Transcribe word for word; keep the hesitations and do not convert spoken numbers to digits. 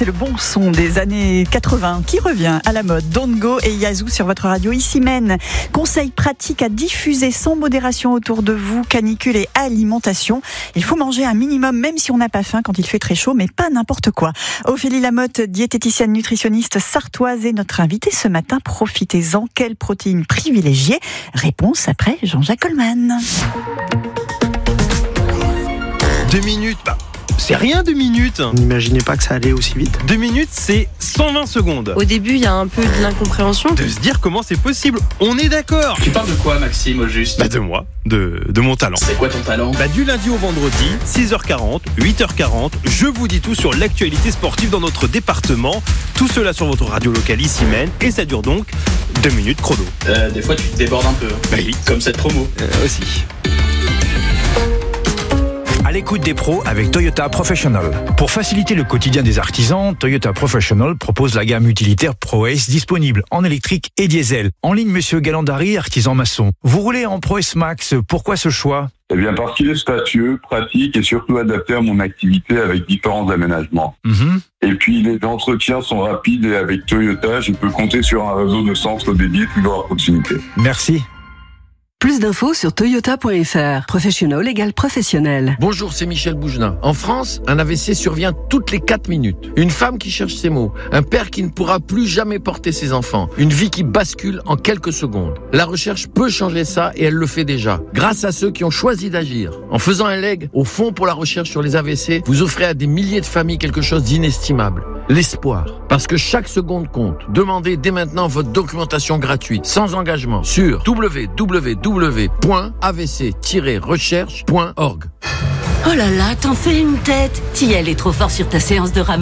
c'est le bon son des années quatre-vingts qui revient à la mode. Don't Go et Yazoo sur votre radio. Ici mène conseils pratiques à diffuser sans modération autour de vous. Canicule et alimentation. Il faut manger un minimum même si on n'a pas faim quand il fait très chaud, mais pas n'importe quoi. Ophélie Lamotte, diététicienne nutritionniste sartoise, est notre invitée ce matin. Profitez-en. Quelle protéine privilégiée? Réponse après Jean-Jacques Coleman. Deux minutes, bah, c'est rien deux minutes. N'imaginez pas que ça allait aussi vite. Deux minutes, c'est cent vingt secondes. Au début, il y a un peu de l'incompréhension. De se dire comment c'est possible, on est d'accord. Tu parles de quoi, Maxime, au juste? Bah de moi, de, de mon talent. C'est quoi ton talent? Bah du lundi au vendredi, six heures quarante, huit heures quarante, je vous dis tout sur l'actualité sportive dans notre département. Tout cela sur votre radio locale ici même, et ça dure donc deux minutes chrono. Euh, des fois, tu te débordes un peu. Bah oui. Comme cette promo. Euh, aussi. À l'écoute des pros avec Toyota Professional. Pour faciliter le quotidien des artisans, Toyota Professional propose la gamme utilitaire ProAce disponible en électrique et diesel. En ligne, monsieur Galandari, artisan maçon. Vous roulez en ProAce Max, pourquoi ce choix? Eh bien, parce qu'il est spacieux, pratique et surtout adapté à mon activité avec différents aménagements. Mm-hmm. Et puis, les entretiens sont rapides et avec Toyota, je peux compter sur un réseau de centres dédiés toujours à proximité. Merci. Plus d'infos sur toyota point f r. Professional égale professionnel. Bonjour, c'est Michel Bougenin. En France, un A V C survient toutes les quatre minutes. Une femme qui cherche ses mots. Un père qui ne pourra plus jamais porter ses enfants. Une vie qui bascule en quelques secondes. La recherche peut changer ça et elle le fait déjà. Grâce à ceux qui ont choisi d'agir. En faisant un leg au Fonds pour la recherche sur les A V C, vous offrez à des milliers de familles quelque chose d'inestimable. L'espoir. Parce que chaque seconde compte. Demandez dès maintenant votre documentation gratuite, sans engagement, sur w w w point a v c tiret recherche point org. Oh là là, t'en fais une tête. Tiel est trop fort sur ta séance de ramassage.